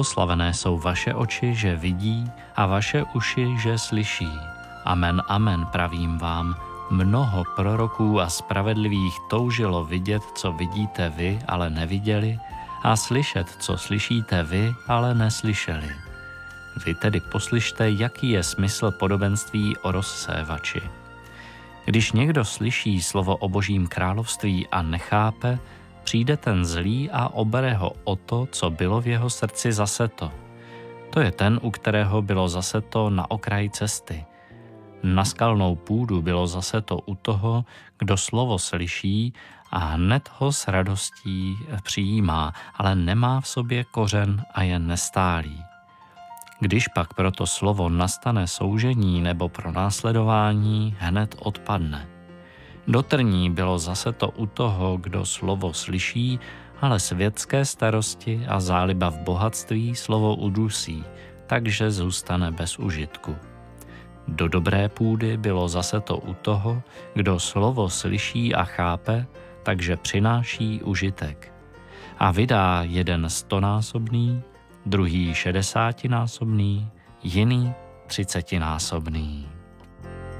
Blahoslavené jsou vaše oči, že vidí, a vaše uši, že slyší. Amen, amen, pravím vám, mnoho proroků a spravedlivých toužilo vidět, co vidíte vy, ale neviděli, a slyšet, co slyšíte vy, ale neslyšeli. Vy tedy poslyšte, jaký je smysl podobenství o rozsévači. Když někdo slyší slovo o Božím království a nechápe, přijde ten zlý a obere ho o to, co bylo v jeho srdci zaseto. To je ten, u kterého bylo zaseto na okraji cesty. Na skalnou půdu bylo zaseto u toho, kdo slovo slyší a hned ho s radostí přijímá, ale nemá v sobě kořen a je nestálý. Když pak pro to slovo nastane soužení nebo pronásledování, hned odpadne. Do trní bylo zaseto u toho, kdo slovo slyší, ale světské starosti a záliba v bohatství slovo udusí, takže zůstane bez užitku. Do dobré půdy bylo zaseto u toho, kdo slovo slyší a chápe, takže přináší užitek. A vydá jeden 100násobný, druhý 60násobný, jiný 30násobný.